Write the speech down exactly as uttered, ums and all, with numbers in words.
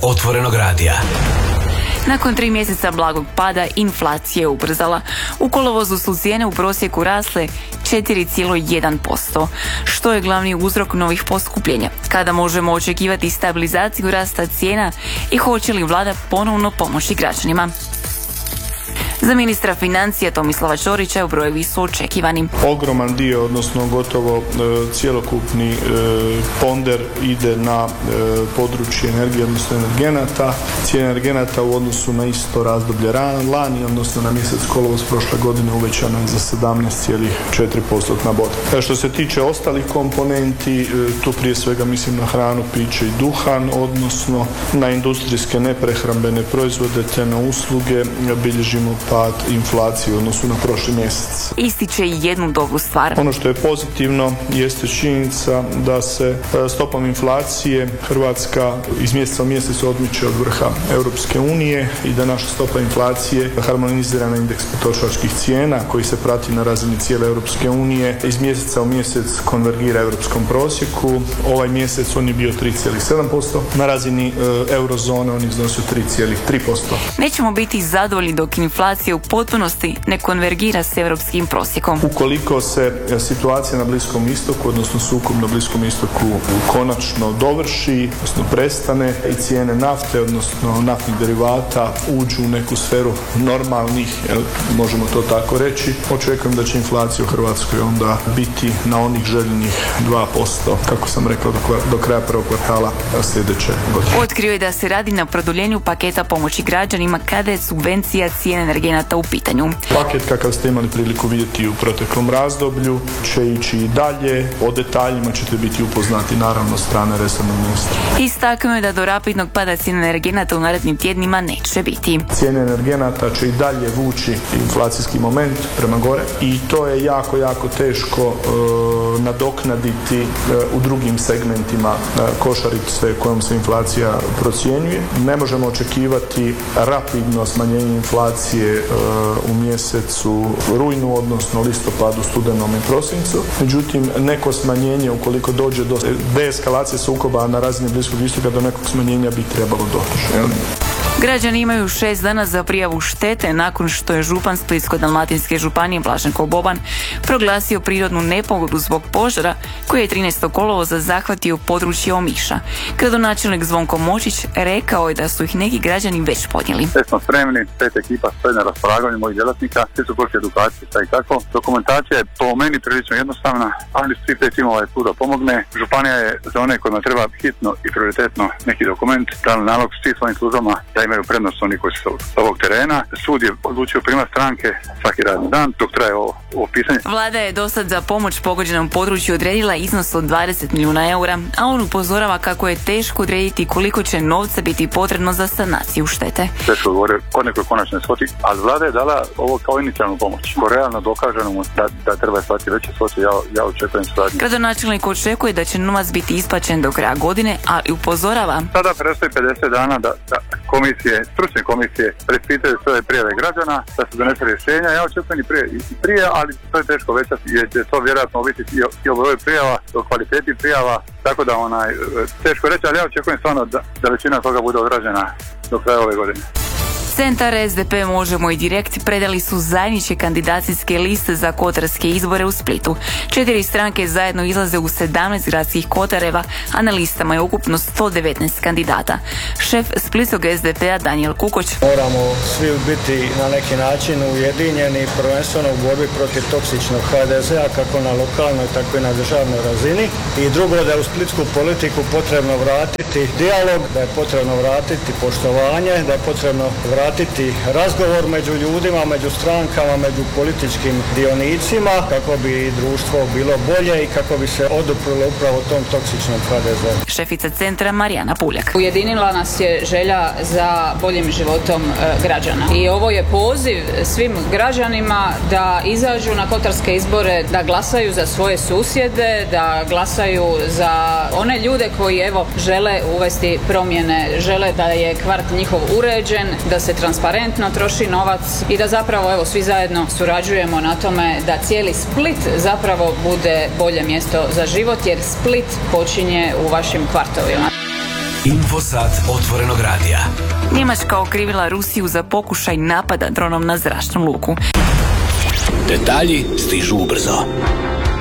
Otvorenog radija. Nakon tri mjeseca blagog pada, inflacija je ubrzala. U kolovozu su cijene u prosjeku rasle četiri zarez jedan posto, što je glavni uzrok novih poskupljenja. Kada možemo očekivati stabilizaciju rasta cijena i hoće li vlada ponovno pomoći građanima? Za ministra financija Tomislava Ćorića brojevi su očekivani. Ogroman dio, odnosno gotovo e, cjelokupni e, ponder ide na e, područje energije, odnosno energenata. Cijena energenata u odnosu na isto razdoblje lani, odnosno na mjesec kolovoz prošle godine, uvećana je za sedamnaest zarez četiri postotna boda. E, što se tiče ostalih komponenti, e, tu prije svega mislim na hranu, piće i duhan, odnosno na industrijske neprehrambene proizvode te na usluge, bilježimo pad inflacije u odnosu na prošli mjesec. Ističe jednu dobru stvar. Ono što je pozitivno jeste činjenica da se stopom inflacije Hrvatska iz mjeseca u mjesec odmiče od vrha Europske unije i da naša stopa inflacije harmonizira na indeks potrošačkih cijena koji se prati na razini cijele Europske unije. Iz mjeseca u mjesec konvergira europskom prosjeku. Ovaj mjesec on je bio tri zarez sedam posto. Na razini e, eurozone on iznosio tri zarez tri posto. Nećemo biti zadovoljni dok inflacija u potpunosti ne konvergira s europskim prosjekom. Ukoliko se situacija na Bliskom istoku, odnosno sukob na Bliskom istoku konačno dovrši, odnosno prestane i cijene nafte, odnosno naftnih derivata uđu u neku sferu normalnih, jel, možemo to tako reći, očekujem da će inflacija u Hrvatskoj onda biti na onih željenih dva posto, kako sam rekao, do, do kraja prvog kvartala sljedeće godine. Otkrio je da se radi na produljenju paketa pomoći građanima kada je subvencija cijene energenata u pitanju. Paket kakav ste imali priliku vidjeti u proteklom razdoblju će ići i dalje. O detaljima ćete biti upoznati naravno strane resornog ministra. Istaknuo je da do rapidnog pada cijene energenata u narednim tjednima neće biti. Cijene energenata će i dalje vući inflacijski moment prema gore i to je jako, jako teško e, nadoknaditi e, u drugim segmentima e, košarice kojom se inflacija procjenjuje. Ne možemo očekivati rapidno smanjenje inflacije u mjesecu rujnu, odnosno listopadu, studenom i prosincu. Međutim, neko smanjenje, ukoliko dođe do deeskalacije sukoba na razini Bliskog istoka, do nekog smanjenja bi trebalo doći. Građani imaju šest dana za prijavu štete nakon što je župan Splitsko-dalmatinske županije Blaženko Boban proglasio prirodnu nepogodu zbog požara koji je trinaestog kolovoza zahvatio područje Omiša. Gradonačelnik Zvonko Močić rekao je da su ih neki građani već podnijeli. Sve smo spremni, pet ekipa stoji na raspolaganju mojih djelatnika, svi su prošli edukacije i tako. Dokumentacija je po meni prilično jednostavna, ali svi pet timova je tu da pomogne. Županija je za one kojima treba hitno i prioritetno neki dokument, dali nalog svim svojim službama da imaju prednost oni koji su s ovog terena. Sud je odlučio primat stranke svaki radni dan dok traje ovo, ovo pisanje. Vlada je dosad za pomoć pogođenom području odredila iznos od dvadeset milijuna eura, a on upozorava kako je teško odrediti koliko će novca biti potrebno za sanaciju štete. Teško govore o nekoj konačnoj svoti, ali vlada je dala ovo kao inicijalnu pomoć. Ko realno dokaženo mu da, da treba shvatiti veće svote, ja, ja očekujem suradnju. Gradonačelnik očekuje da će novac biti isplaćen do kraja godine, ali upozorava. Sada prestoji pedeset dana da, da komisije, stručne komisije preispitaju sve prijave građana, da se donese rješenja. Ja očekujem i prije, i prije, ali to je teško većati jer će to vjerojatno ovisiti i o, i o broju prijava, o kvaliteti prijava, tako da onaj, teško reći, ali ja očekujem stvarno da, da većina toga bude odrađena do kraja ove godine. Centar S D P Možemo i Direkt predali su zajedničke kandidacijske liste za kotarske izbore u Splitu. Četiri stranke zajedno izlaze u sedamnaest gradskih kotareva, a na listama je ukupno sto devetnaest kandidata. Šef splitskog S D P-a Danijel Kukoć. Moramo svi biti na neki način ujedinjeni, prvenstveno u borbi protiv toksičnog H D Z-a kako na lokalnoj, tako i na državnoj razini. I drugo, da je u splitsku politiku potrebno vratiti dijalog, da je potrebno vratiti poštovanje, da je potrebno vratiti vratiti razgovor među ljudima, među strankama, među političkim dionicima kako bi društvo bilo bolje i kako bi se oduprlo upravo tom toksičnom H D Z. Šefica centra Marijana Puljak. Ujedinila nas je želja za boljim životom e, građana. I ovo je poziv svim građanima da izađu na kotarske izbore, da glasaju za svoje susjede, da glasaju za one ljude koji evo žele uvesti promjene, žele da je kvart njihov uređen, da se transparentno troši novac i da zapravo evo svi zajedno surađujemo na tome da cijeli Split zapravo bude bolje mjesto za život, jer Split počinje u vašim kvartovima. Infosat otvorenog radija. Njemačka okrivila Rusiju za pokušaj napada dronom na zračnu luku. Detalji stižu ubrzo.